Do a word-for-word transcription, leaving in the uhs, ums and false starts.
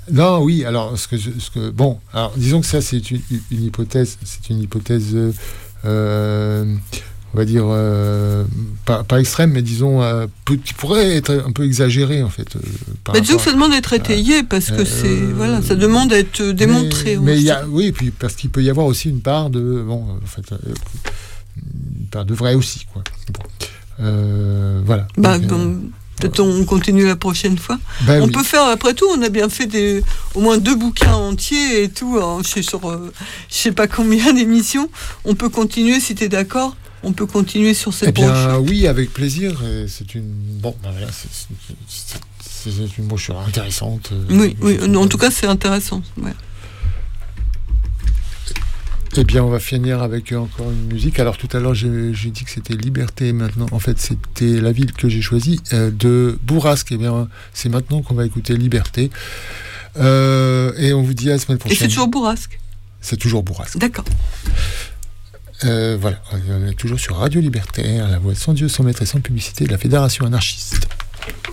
Non, oui. Alors, ce que, je, ce que, bon, alors disons que ça, c'est une, une hypothèse, c'est une hypothèse, euh, on va dire euh, pas, pas extrême, mais disons euh, peu, qui pourrait être un peu exagérée en fait. Euh, par bah, disons que ça demande d'être étayé parce que euh, c'est euh, voilà, ça demande d'être démontré. Mais, mais il y a, oui, puis parce qu'il peut y avoir aussi une part de, bon, en fait, une part de vrai aussi, quoi. Bon, euh, voilà. Bah, Donc, bon. euh, Peut-être on continue la prochaine fois. Ben on oui. peut faire, après tout, on a bien fait des, au moins deux bouquins entiers et tout. Hein, je suis sur euh, je sais pas combien d'émissions. On peut continuer si tu es d'accord. On peut continuer sur cette Eh bien, brochure. oui, avec plaisir. C'est une, bon, ben voilà, c'est, c'est, c'est, c'est une brochure intéressante. Oui, oui. En tout cas, c'est intéressant. Ouais. Eh bien, on va finir avec encore une musique. Alors, tout à l'heure, j'ai, j'ai dit que c'était Liberté. Maintenant, en fait, c'était la ville que j'ai choisie, euh, de Bourrasque. Eh bien, c'est maintenant qu'on va écouter Liberté. Euh, et on vous dit à la semaine prochaine. Et c'est toujours Bourrasque ? C'est toujours Bourrasque. D'accord. Euh, voilà, on est toujours sur Radio Libertaire, la voix sans Dieu, sans maître et sans publicité de la Fédération anarchiste.